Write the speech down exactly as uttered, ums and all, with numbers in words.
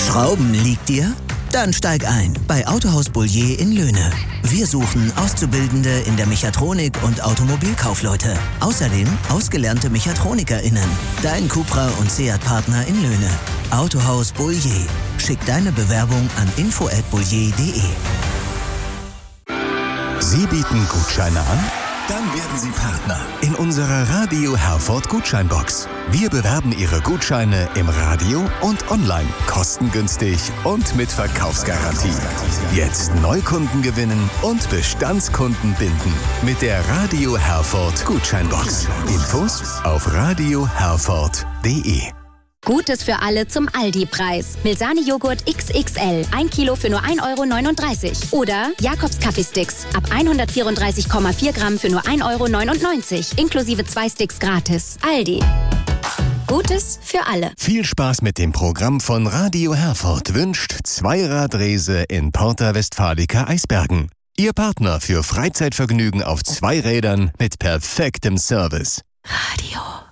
Schrauben liegt dir? Dann steig ein bei Autohaus Boullier in Löhne. Wir suchen Auszubildende in der Mechatronik und Automobilkaufleute. Außerdem ausgelernte MechatronikerInnen. Dein Cupra und Seat-Partner in Löhne. Autohaus Boullier. Schick deine Bewerbung an info at boullier punkt de. Sie bieten Gutscheine an? Dann werden Sie Partner in unserer Radio Herford Gutscheinbox. Wir bewerben Ihre Gutscheine im Radio und online, kostengünstig und mit Verkaufsgarantie. Jetzt Neukunden gewinnen und Bestandskunden binden mit der Radio Herford Gutscheinbox. Infos auf radio herford punkt de. Gutes für alle zum Aldi-Preis. Milsani-Joghurt X X L, ein Kilo für nur ein Euro neununddreißig. Oder Jakobs Kaffeesticks, ab hundertvierunddreißig Komma vier Gramm für nur ein Euro neunundneunzig. Inklusive zwei Sticks gratis. Aldi. Gutes für alle. Viel Spaß mit dem Programm von Radio Herford wünscht Zweiradrese in Porta Westfalica Eisbergen. Ihr Partner für Freizeitvergnügen auf zwei Rädern mit perfektem Service. Radio